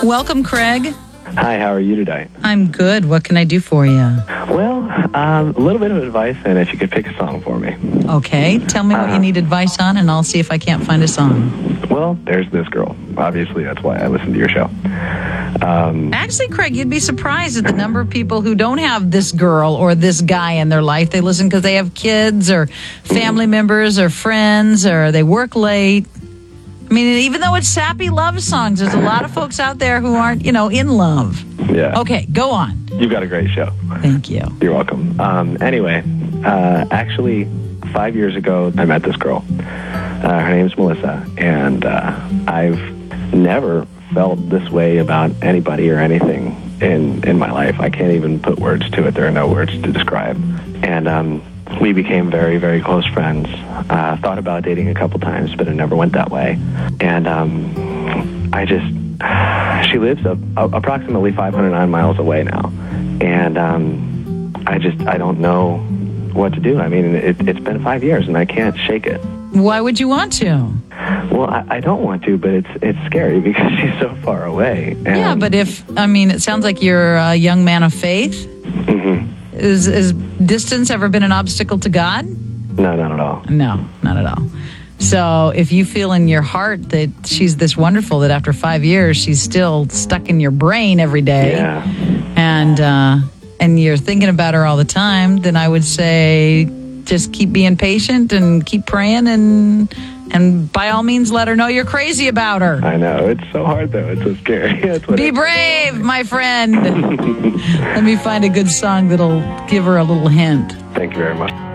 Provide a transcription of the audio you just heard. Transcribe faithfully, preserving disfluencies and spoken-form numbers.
Welcome, Craig. Hi, how are you today? I'm good. What can I do for you? Well, um, a little bit of advice, and if you could pick a song for me. Okay, tell me what Uh, you need advice on, and I'll see if I can't find a song. Well, there's this girl. Obviously, that's why I listen to your show. Um, Actually, Craig, you'd be surprised at the number of people who don't have this girl or this guy in their life. They listen because they have kids or family members or friends or they work late. I mean, even though it's sappy love songs, there's a lot of folks out there who aren't, you know, in love. yeah. Okay, go on. You've got a great show. Thank you. You're welcome. Um, anyway, uh, actually, five years ago, I met this girl. Uh, her name's Melissa, and uh, I've never felt this way about anybody or anything in, in my life. I can't even put words to it. There are no words to describe. And um, we became very, very close friends. Uh, thought about dating a couple times, but it never went that way. And um, I just, she lives a, a, approximately five hundred nine miles away now. And um, I just, I don't know what to do. I mean, it, it's been five years and I can't shake it. Why would you want to? Well, I, I don't want to, but it's it's scary because she's so far away. And Yeah, but if, I mean, it sounds like you're a young man of faith. Mhm. Is, is distance ever been an obstacle to God? No, not at all. No, not at all. So if you feel in your heart that she's this wonderful, that after five years she's still stuck in your brain every day, Yeah. and uh, and you're thinking about her all the time, then I would say just keep being patient and keep praying, and and by all means let her know you're crazy about her. I know. It's so hard, though. It's so scary. That's what Be it- brave, my friend. Let me find a good song that'll give her a little hint. Thank you very much.